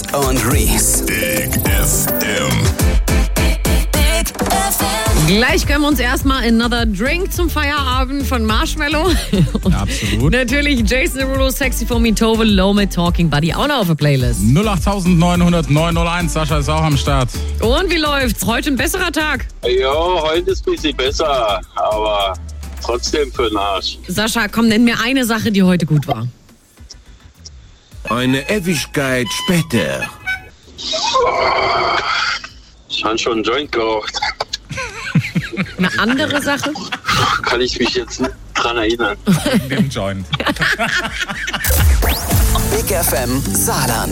und Reese. Big FM. Gleich gönnen wir uns erstmal Another Drink zum Feierabend von Marshmello. Und Absolut. natürlich Jason Derulo, Sexy for Me, Tove Lo mit Talking Buddy auch noch auf der Playlist. 08900 901. Sascha ist auch am Start. Und wie läuft's? Heute ein besserer Tag. Ja, heute ist ein bisschen besser, aber trotzdem für den Arsch. Sascha, komm, nenn mir eine Sache, die heute gut war. Eine Ewigkeit später. Ich habe schon einen Joint geraucht. Eine andere Sache? Kann ich mich jetzt nicht dran erinnern. Dem Joint. Big FM Saarland.